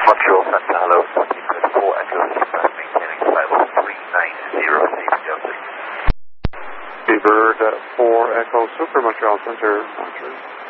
Montreal Center, hello. Sequence 4 Echo Lima, maintaining flight level 390, CBW. Seabird 4 Echo Super Montreal Center, Roger.